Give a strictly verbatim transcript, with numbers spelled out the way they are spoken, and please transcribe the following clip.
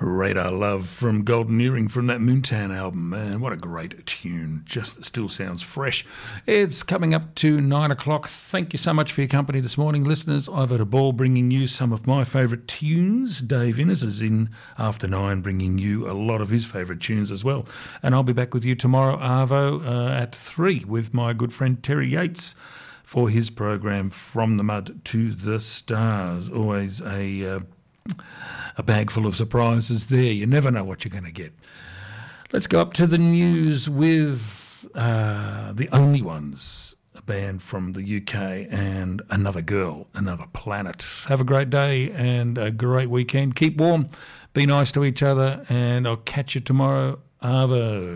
Radar Love from Golden Earring from that Moontown album. Man, what a great tune. Just still sounds fresh. It's coming up to nine o'clock. Thank you so much for your company this morning, listeners. I've had a ball bringing you some of my favourite tunes. Dave Innes is in after nine bringing you a lot of his favourite tunes as well. And I'll be back with you tomorrow, Arvo, uh, at three with my good friend Terry Yates for his program From the Mud to the Stars. Always a... Uh, A bag full of surprises there. You never know what you're going to get. Let's go up to the news with uh, The Only Ones, a band from the U K, and Another Girl, Another Planet. Have a great day and a great weekend. Keep warm, be nice to each other, and I'll catch you tomorrow. Arvo.